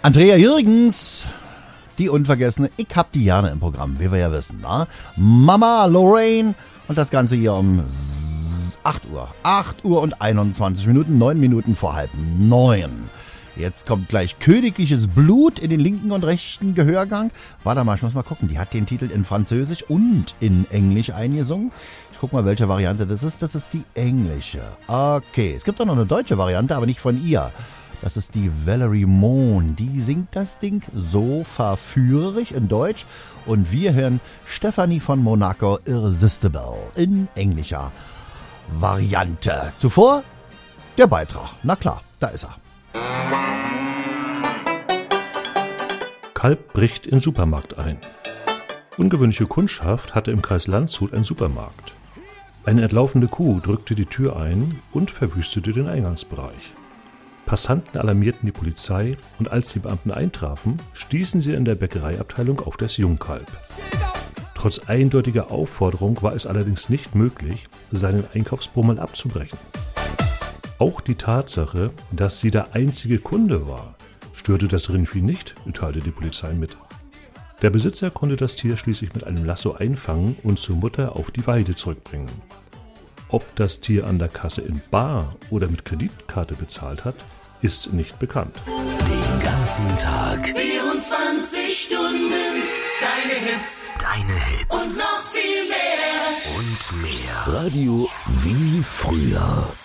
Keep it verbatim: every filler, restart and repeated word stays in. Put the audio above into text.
Andrea Jürgens, die Unvergessene. Ich hab die gerne im Programm, wie wir ja wissen. Na? Mama Lorraine und das Ganze hier um acht Uhr. acht Uhr und einundzwanzig Minuten, neun Minuten vor halb neun. Jetzt kommt gleich königliches Blut in den linken und rechten Gehörgang. Warte mal, ich muss mal gucken. Die hat den Titel in Französisch und in Englisch eingesungen. Ich guck mal, welche Variante das ist. Das ist die englische. Okay, es gibt auch noch eine deutsche Variante, aber nicht von ihr. Das ist die Valerie Mohn. Die singt das Ding so verführerisch in Deutsch. Und wir hören Stephanie von Monaco Irresistible in englischer Variante. Zuvor der Beitrag. Na klar, da ist er. Kalb bricht in Supermarkt ein. Ungewöhnliche Kundschaft hatte im Kreis Landshut einen Supermarkt. Eine entlaufene Kuh drückte die Tür ein und verwüstete den Eingangsbereich. Passanten alarmierten die Polizei und als die Beamten eintrafen, stießen sie in der Bäckereiabteilung auf das Jungkalb. Trotz eindeutiger Aufforderung war es allerdings nicht möglich, seinen Einkaufsbummel abzubrechen. Auch die Tatsache, dass sie der einzige Kunde war, störte das Rindvieh nicht, teilte die Polizei mit. Der Besitzer konnte das Tier schließlich mit einem Lasso einfangen und zur Mutter auf die Weide zurückbringen. Ob das Tier an der Kasse in Bar oder mit Kreditkarte bezahlt hat, ist nicht bekannt. Den ganzen Tag. vierundzwanzig Stunden. Deine Hits. Deine Hits. Und noch viel mehr. Und mehr. Radio wie früher.